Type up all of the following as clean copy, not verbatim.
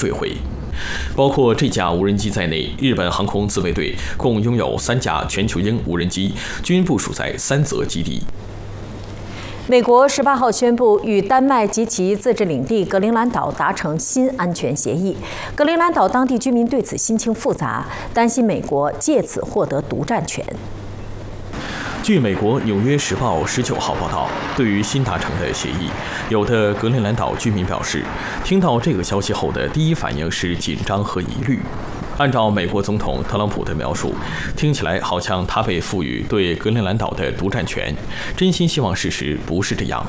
坠毁。包括这架无人机在内，日本航空自卫队共拥有3架全球鹰无人机，均部署在3则基地。 美国18号宣布与丹麦及其自治领地格陵兰岛达成新安全协议。格陵兰岛当地居民对此心情复杂，担心美国借此获得独占权。 据美国《纽约时报》19号报道，对于新达成的协议，有的格陵兰岛居民表示，听到这个消息后的第一反应是紧张和疑虑。按照美国总统特朗普的描述，听起来好像他被赋予对格陵兰岛的独占权。真心希望事实不是这样。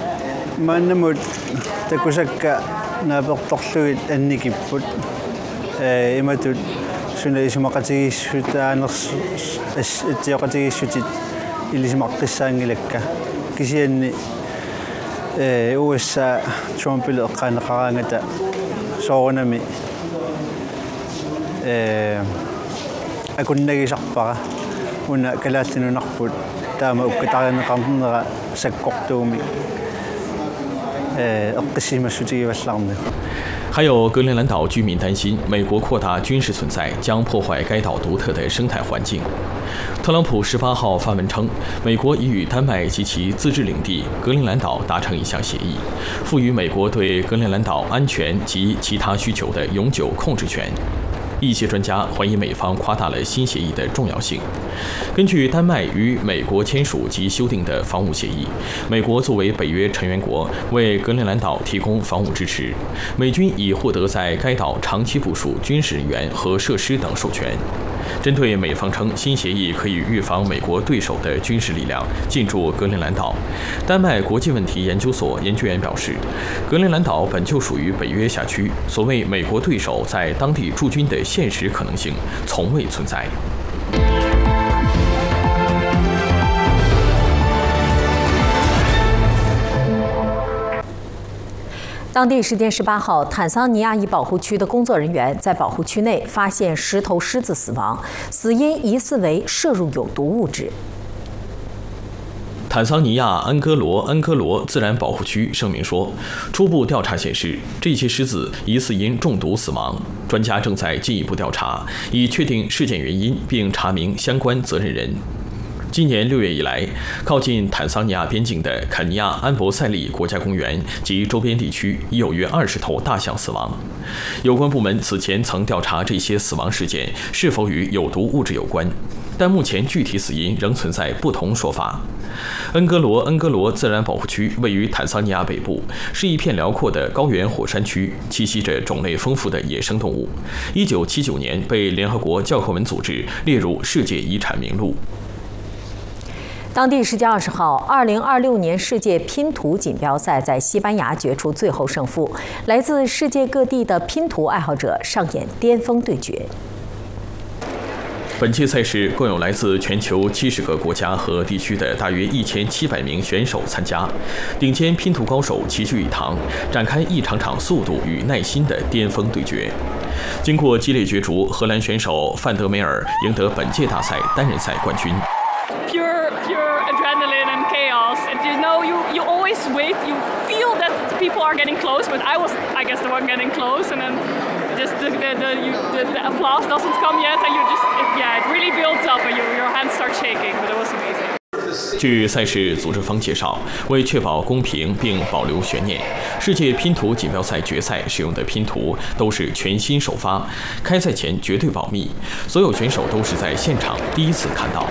أكون شقبة ونا كلاتنا نقبل تام وكتعنا قمنا سكوكتومي أقسم السجي والسلام。 还有格陵兰岛居民担心，美国扩大军事存在将破坏该岛独特的生态环境。特朗普18号发文称，美国已与丹麦及其自治领地格陵兰岛达成一项协议，赋予美国对格陵兰岛安全及其他需求的永久控制权。一些专家怀疑美方夸大了新协议的重要性。根据丹麦与美国签署及修订的防务协议，美国作为北约成员国，为格陵兰岛提供防务支持。美军已获得在该岛长期部署军事人员和设施等授权。针对美方称新协议可以预防美国对手的军事力量进驻格陵兰岛，丹麦国际问题研究所研究员表示，格陵兰岛本就属于北约辖区，所谓美国对手在当地驻军的现实可能性从未存在。 当地时间18号，坦桑尼亚一保护区的工作人员在保护区内发现10头狮子死亡，死因疑似为摄入有毒物质。 坦桑尼亚安戈罗自然保护区声明说，初步调查显示，这些狮子疑似因中毒死亡，专家正在进一步调查，以确定事件原因并查明相关责任人。今年6月以来，靠近坦桑尼亚边境的肯尼亚安博塞利国家公园及周边地区已有约20头大象死亡。有关部门此前曾调查这些死亡事件是否与有毒物质有关，但目前具体死因仍存在不同说法。恩戈罗自然保护区位于坦桑尼亚北部，是一片辽阔的高原火山区，栖息着种类丰富的野生动物。1979年被联合国教科文组织列入世界遗产名录。 当地时间20号，2026年世界拼图锦标赛在西班牙决出最后胜负，来自世界各地的拼图爱好者上演巅峰对决。 本届赛事共有来自全球70个国家和地区的大约1700名选手参加，顶尖拼图高手齐聚一堂，展开一场场速度与耐心的巅峰对决。经过激烈角逐，荷兰选手范德梅尔赢得本届大赛单人赛冠军。 Pure adrenaline and chaos. And you always wait. You feel that people are getting close, but I guess, the one getting close, and then just the applause doesn't come yet, and it really builds up, and your hands start shaking. But it was amazing. 据赛事组织方介绍，为确保公平并保留悬念，世界拼图锦标赛决赛使用的拼图都是全新首发，开赛前绝对保密，所有选手都是在现场第一次看到。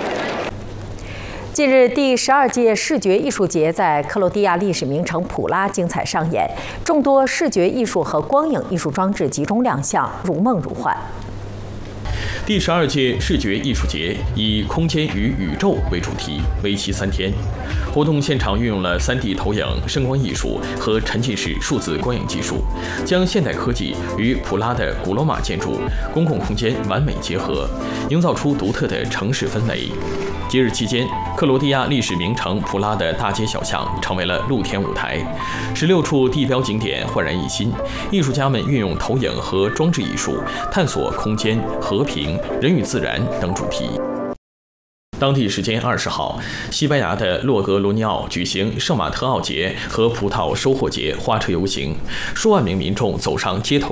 近日，第12届视觉艺术节在克罗地亚历史名城普拉精彩上演，众多视觉艺术和光影艺术装置集中亮相，如梦如幻。 第12届视觉艺术节以空间与宇宙为主题，为期3天。活动现场运用了3D 投影、声光艺术和沉浸式数字光影技术，将现代科技与普拉的古罗马建筑、公共空间完美结合，营造出独特的城市氛围。节日期间，克罗地亚历史名城普拉的大街小巷成为了露天舞台，16处地标景点焕然一新。艺术家们运用投影和装置艺术，探索空间、和平、人与自然等主题。当地时间20号，西班牙的洛格罗尼奥举行圣马特奥节和葡萄收获节花车游行，数万名民众走上街头。